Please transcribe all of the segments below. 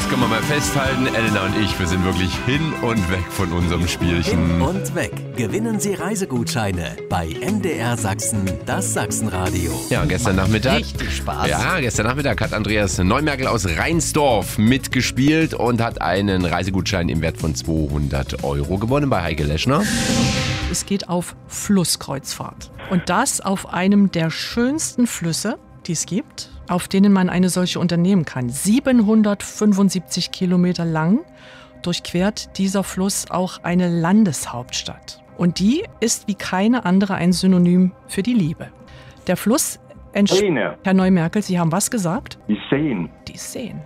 Das können wir mal festhalten. Elena und ich, wir sind wirklich hin und weg von unserem Spielchen. Hin und weg. Gewinnen Sie Reisegutscheine bei MDR Sachsen, das Sachsenradio. Ja, gestern Nachmittag. Richtig Spaß. Ja, gestern Nachmittag hat Andreas Neumerkel aus Reinsdorf mitgespielt und hat einen Reisegutschein im Wert von 200 € gewonnen bei Heike Leschner. Es geht auf Flusskreuzfahrt. Und das auf einem der schönsten Flüsse, die es gibt, auf denen man eine solche unternehmen kann. 775 Kilometer lang durchquert dieser Fluss auch eine Landeshauptstadt. Und die ist wie keine andere ein Synonym für die Liebe. Der Fluss Seine. Herr Neumerkel, Sie haben was gesagt? Die Seen. Die Seen.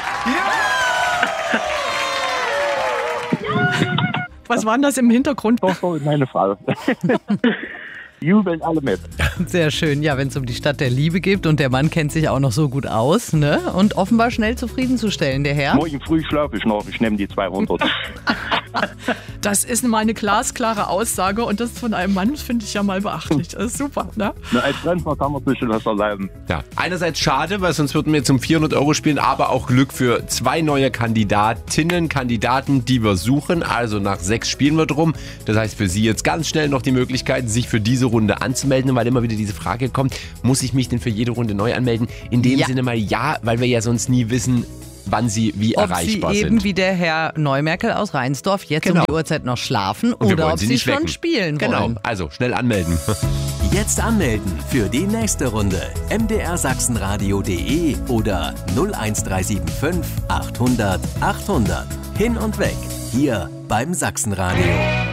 Was war denn das im Hintergrund? Doch, meine Frau. Jubeln alle mit. Sehr schön, ja, wenn es um die Stadt der Liebe geht und der Mann kennt sich auch noch so gut aus, ne? Und offenbar schnell zufriedenzustellen, der Herr. Morgen früh schlafe ich noch, ich nehme die 200. Das ist mal eine glasklare Aussage und das von einem Mann finde ich ja mal beachtlich. Das ist super, ne? Na, als Rentner kann man sich das erlauben. Ja, einerseits schade, weil sonst würden wir zum 400 € spielen, aber auch Glück für 2 neue Kandidaten, die wir suchen. Also nach 6 spielen wir drum. Das heißt für Sie jetzt ganz schnell noch die Möglichkeit, sich für diese Runde anzumelden, weil immer wieder diese Frage kommt, muss ich mich denn für jede Runde neu anmelden? In dem Sinne mal ja, weil wir ja sonst nie wissen, wann sie wie ob erreichbar sie sind. eben wie der Herr Neumerkel aus Reinsdorf jetzt um die Uhrzeit noch schlafen Und wir oder wollen ob sie sie nicht schon wecken. spielen Genau, wollen. also schnell anmelden. Jetzt anmelden für die nächste Runde. mdrsachsenradio.de oder 01375 800 800. Hin und weg. Hier beim Sachsenradio.